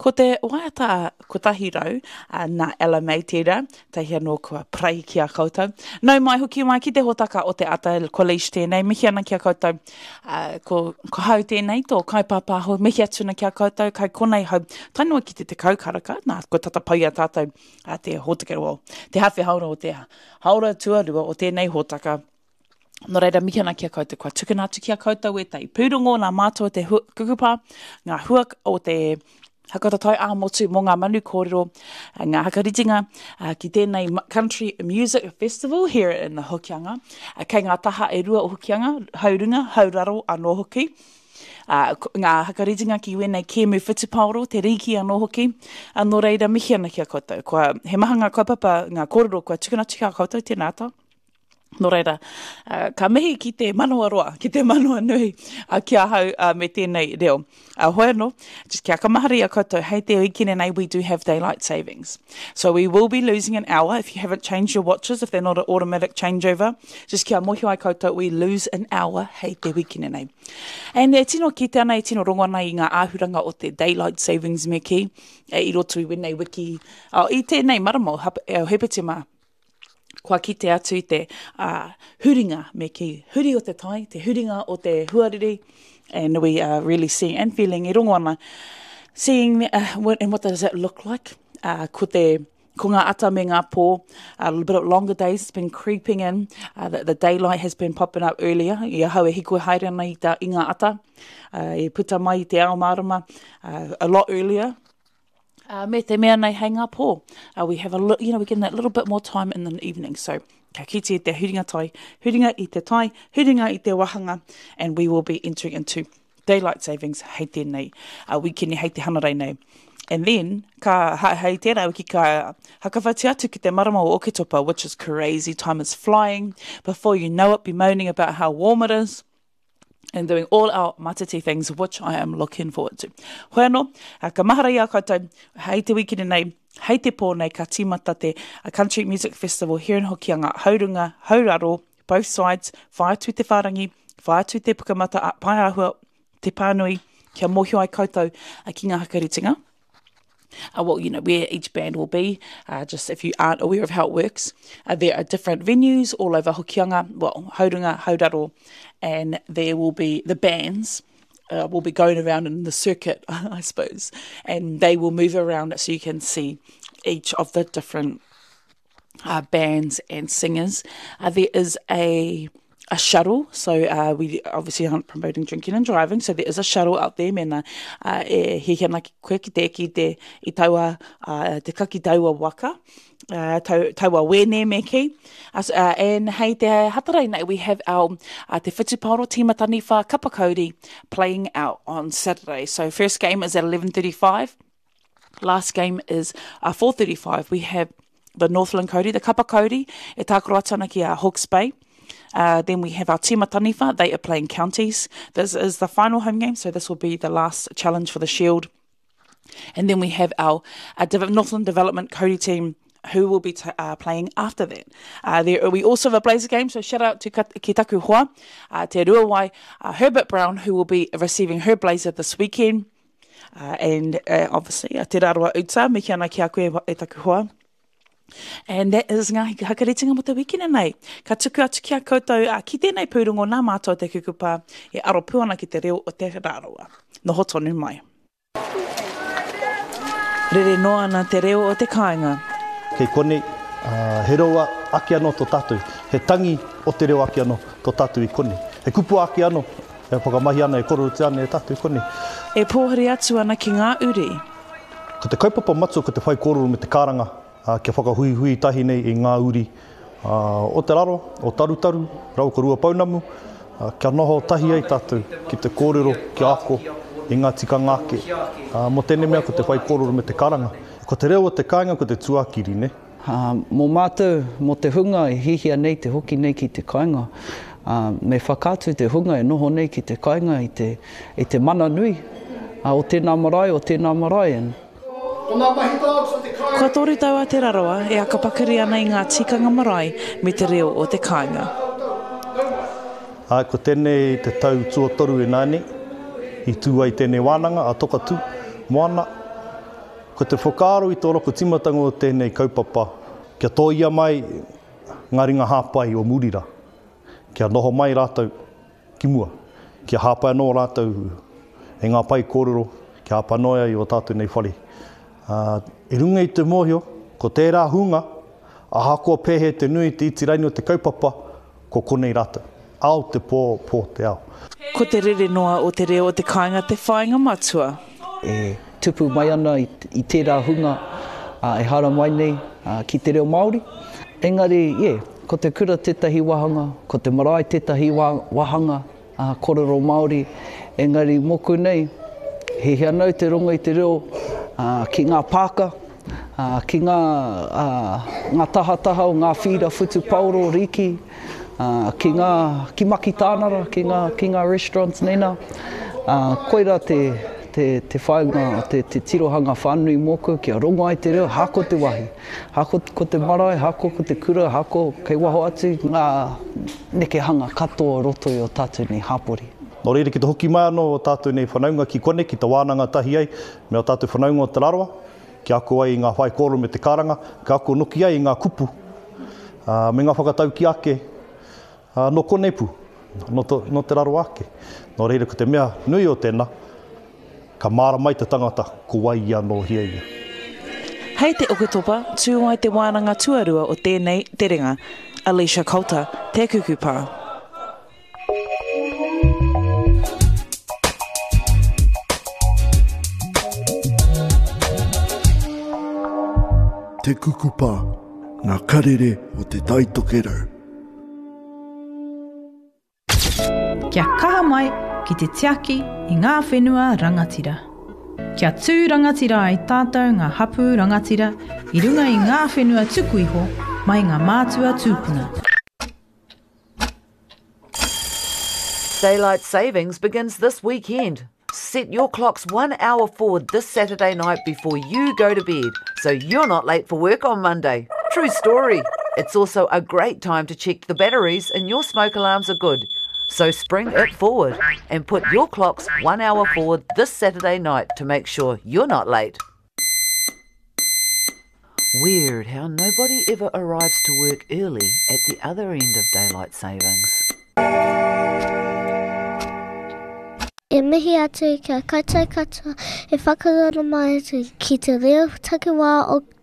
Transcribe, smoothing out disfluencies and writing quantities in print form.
Ko te waiata ko tahi rau, nā ela mei tērā, tahi anō kua prai ki a koutou. Nau mai hoki mai ki te hotaka o te ata college tēnei, mihi ana ki a koutou, ko hau tēnei, tō kaipāpāho, mihi atuna ki a koutou, kai konei hau, tainua ki te kaukaraka, nā ko tata pau a tātou, te hotaka, te hawhi haura o te haura tuarua o tēnei hotaka. Nō reira mihi ana ki a koutou, kua tukunatu ki a koutou e tai pūrongo nā mātua te kukupā, ngā huak o te hakatatai āmotu mō ngā manu kōrero, ngā hakaritinga ki tēnei Country Music Festival here in Hokianga. Kei ngā taha e rua o Hokianga, haurunga, hauraro anō hoki. Ngā hakaritinga ki wenei Kēmu Whitipaoro, te riki anō hoki. Nō reira mihi ana ki a koutou. He maha ngā kaupapa, ngā kōrero, kua tukunatu ki a koutou, tēnā ata. Nō reira, ka mihi ki te manoa roa, ki te manoa nui ki a hau me tēnei reo. Hoi anō, just kia kamahari a koutou, hei te wikine nei, we do have daylight savings. So we will be losing an hour if you haven't changed your watches, if they're not an automatic changeover. Just kia mohi ai koutou, we lose an hour hei te wikine nei. And e tino ki te ana, e tino rongo ana i ngā āhuranga o te daylight savings me ki, i roto i wenei wiki, i tēnei maramo, hepete mā. Kua kite atu i te huringa me ki huri o te tai, te huringa o te huariri, and we are really seeing and feeling i rongo ana, seeing and what does that look like? Ko ngā ata me ngā pō, a little bit of longer days, it's been creeping in, the daylight has been popping up earlier, i hau e hiko haere ana i ngā ata, e puta mai i te ao marama, a lot earlier. Me te mea nei hei ngā pō. We have we get that little bit more time in the evening. So, ka kite te huringa tai, huringa i te tai, huringa i te wahanga, and we will be entering into daylight savings hei tēnei, wikini hei te hanarei nei. And then, hei tērā wiki ka hakawhati atu ki te marama o Oketopa, which is crazy. Time is flying. Before you know it, be moaning about how warm it is. And doing all our matiti things, which I am looking forward to. Hoi anō, ka maharai a koutou, hei te wikini nei, hei te pō nei, ka tīmata te Country Music Festival here in Hokianga, haurunga, hauraro, both sides, whaetu te whārangi, whaetu te pukamata, pai ahua, te pānui, kia mohio ai koutou, ki ngā hakaritinga. Well, where each band will be, just if you aren't aware of how it works. There are different venues all over Hokianga, well, haurunga, hauraro, and there will be the bands will be going around in the circuit, I suppose, and they will move around so you can see each of the different bands and singers. There is a shuttle, so we obviously aren't promoting drinking and driving, so there is a shuttle out there, mena he hana koe ki te i taua te kaki taua waka, taua wene me ki, and hei te hatarai nei, we have our te Whitipaoro Tīmatani Wha Kapakauri playing out on Saturday. So first game is at 11:35, last game is 4:35. We have the Northland Kauri, the Kapakauri, e tākoro atana ki a Hawke's Bay. Then we have our Tīmatani Wha, they are playing counties. This is the final home game, so this will be the last challenge for the Shield. And then we have our Northland Development Kauri team, who will be playing after that. We also have a Blazer game, so shout out to Ki Taku Hoa, Te Ruawai, Herbert Brown, who will be receiving her Blazer this weekend. And obviously, Te Rārua Uta, miki ana ki a koe e Taku Hoa. And that is ngā hakaritinga mo te wikina nei. Ka tuku atu ki a koutou, ki tēnei pūrongo nā mātou te kukupa, e aro puana ki te reo o te rāroa. Noho tonu mai. Rere noa ana te reo o te kāinga. Kei kone, he roa aki anō tō tātou. He tangi o te reo aki anō tō tātou i kone. He kupu aki anō, e whakamahi ana e kororo te ana e tātou i kone. E pōhari atu ana ki ngā uri. Ko te kaupapa matu, ko te whai kororo me te kāranga. Kia whakahui tahi nei i ngā uri o te raro, o tarutaru, rau ka rua paunamu, kia noho tahi ai tātou ki te kōrero, ki ako, i ngā tika ngāke. Mo tēnei mea ko te whai kōrero me te karanga. Ko te reo o te kāinga, ko te tuakiri, ne? Mō mātou, mo te hunga e hihia nei te hoki nei ki te kāinga. Me whakātu te hunga e noho nei ki te kāinga i te mana nui. O tēnā marae, Kua tori tau a te raroa e akapakiri ana i ngā tikanga marae me te reo o te kāinga. Ko tēnei te tau tuatoru e nāne, i tū ai tēnei wānanga, a toka tū, moana, Ko te whakaaro i tō roko timatanga o tēnei kaupapa, kia tō ia mai ngā ringa hāpai o Murira. Kia noho mai rātou ki mua. Kia hāpai anō rātou e ngā pai kōrero, kia hāpai noia i o tātou nei whare. E runga i te mōhio, ko tērā hunga, a hakoa pēhe te nui te itiraini o te kaupapa, ko konei rātou. Ao te pō te ao. Ko te rere noa o te reo o te kāinga te whāinga matua. E tupu mai ana i tērā hunga e hara mai nei ki te reo Māori. Engari, ko te kura tētahi wahanga, ko te marae tētahi wahanga, kōrero Māori. Engari, moku nei, he anau te ronga i te reo ki ngā pāka, ki ngā tahataha o ngā whira whutu pauro riki, ki maki tānara, ki ngā restaurants nena. Koira te whainga, te tirohanga whānui moku, kia rongo ai te reo, hako te wahi. Hako ko te marae, hako ko te kura, hako kei waho atu, ngā neke hanga katoa roto i o tātou nei hapori. Nō reira ki te hoki mai anō o tātou nei whanaunga ki kone, ki te wānanga tahi ai, me o tātou whanaunga o te raroa, ki ako ai i ngā whai kōro me te karanga, ki ako noki ai i ngā kupu, me ngā whakatau ki ake, no konei pu, no te raro ake. Nō reira ko te mea nui o tēnā, ka māra mai te tangata, ko wai ia no hia ia. Hei te okatopa, tū ai te wānanga tuarua o tēnei te ringa, Alicia Coulter, te kukupā. Te kukupā, ngā karere o te taitokerau. Kia kaha mai ki te tiaki i ngā whenua rangatira. Kia tū rangatira ai tātou ngā hapu rangatira i runga i ngā whenua tuku iho mai ngā mātua tūpuna. Daylight savings begins this weekend. Set your clocks 1 hour forward this Saturday night before you go to bed, so you're not late for work on Monday. True story. It's also a great time to check the batteries and your smoke alarms are good. So spring it forward and put your clocks 1 hour forward this Saturday night to make sure you're not late. Weird how nobody ever arrives to work early at the other end of daylight savings. E mihi atu kia kaitai katoa e whakarana mai atu ki te reo takiwā o